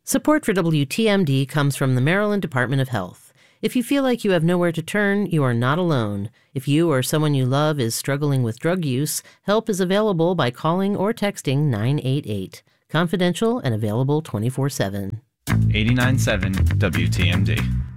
Support for WTMD comes from the Maryland Department of Health. If you feel like you have nowhere to turn, you are not alone. If you or someone you love is struggling with drug use, help is available by calling or texting 988. Confidential and available 24/7. 89.7 WTMD.